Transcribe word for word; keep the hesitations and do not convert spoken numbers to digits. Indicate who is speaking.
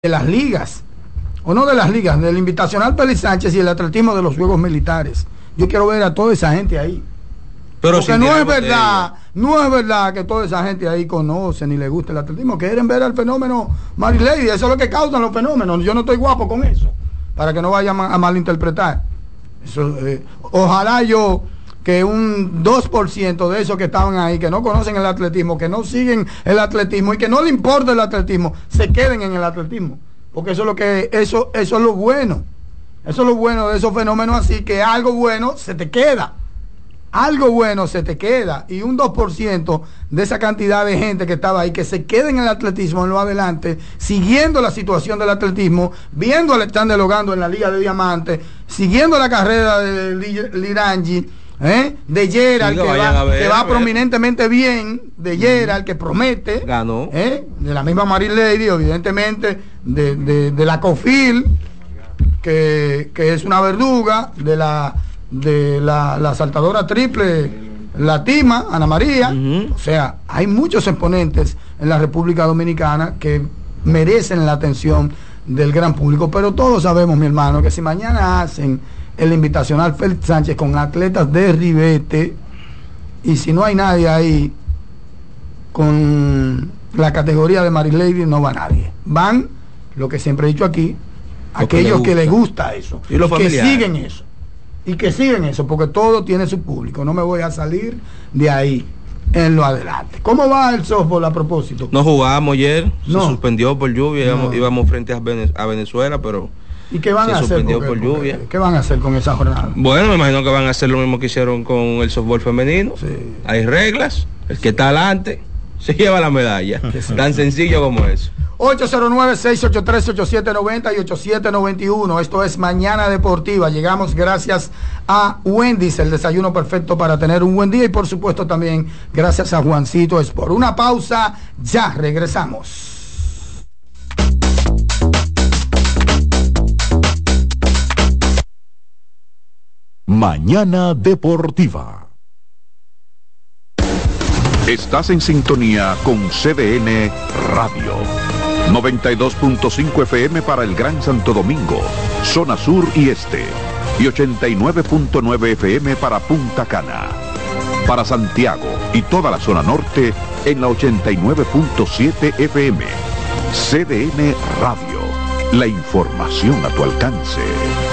Speaker 1: de las ligas, o no de las ligas, del Invitacional Félix Sánchez y el atletismo de los Juegos Militares. Yo quiero ver a toda esa gente ahí. Pero porque no es verdad, no es verdad que toda esa gente ahí conoce ni le gusta el atletismo. Quieren ver al fenómeno Marilady, eso es lo que causan los fenómenos. Yo no estoy guapo con eso, para que no vayan a malinterpretar. Eso, eh, ojalá yo que un dos por ciento de esos que estaban ahí, que no conocen el atletismo, que no siguen el atletismo y que no le importa el atletismo, se queden en el atletismo. Porque eso es lo que, eso, eso es lo bueno. Eso es lo bueno de esos fenómenos así, que algo bueno se te queda. Algo bueno se te queda. Y un dos por ciento de esa cantidad de gente que estaba ahí, que se quede en el atletismo en lo adelante, siguiendo la situación del atletismo, viendo a Alexander Logando en la Liga de Diamantes, siguiendo la carrera de Lirangi, ¿eh? de Gerald, sí, que, va, ver, que va prominentemente bien, de Gerald, que promete,
Speaker 2: ganó,
Speaker 1: ¿eh? de la misma Marilady, evidentemente, de, de, de la Cofil, que, que es una verduga, de la de la, la saltadora triple, la Tima, Ana María. Uh-huh. O sea, hay muchos exponentes en la República Dominicana que merecen la atención del gran público, pero todos sabemos, mi hermano, que si mañana hacen el Invitacional Félix Sánchez con atletas de ribete, y si no hay nadie ahí con la categoría de Marilady, no va nadie. Van, lo que siempre he dicho aquí, lo aquellos que les gusta eso,
Speaker 2: y los
Speaker 1: que siguen eso. Y que siguen eso, porque todo tiene su público. No me voy a salir de ahí en lo adelante. ¿Cómo va el softball a propósito?
Speaker 2: No jugamos ayer,
Speaker 1: no.
Speaker 2: se suspendió por lluvia, no. íbamos, íbamos frente a Venezuela, pero
Speaker 1: ¿y qué van
Speaker 2: se
Speaker 1: a hacer
Speaker 2: suspendió
Speaker 1: porque,
Speaker 2: por lluvia.
Speaker 1: Porque, ¿qué van a hacer con esa jornada?
Speaker 2: Bueno, me imagino que van a hacer lo mismo que hicieron con el softball femenino.
Speaker 1: Sí.
Speaker 2: Hay reglas, el que está adelante se lleva la medalla. Sí. Tan sencillo como eso.
Speaker 1: ocho cero nueve, seis ocho tres, ocho siete nueve cero y ocho siete nueve uno. Esto es Mañana Deportiva. Llegamos gracias a Wendy's, el desayuno perfecto para tener un buen día, y por supuesto también gracias a Juancito Sport. Una pausa, ya regresamos.
Speaker 3: Mañana Deportiva. Estás en sintonía con C D N Radio. noventa y dos punto cinco F M para el Gran Santo Domingo, zona sur y este, y ochenta y nueve punto nueve F M para Punta Cana. Para Santiago y toda la zona norte en la ochenta y nueve punto siete F M. C D N Radio, la información a tu alcance.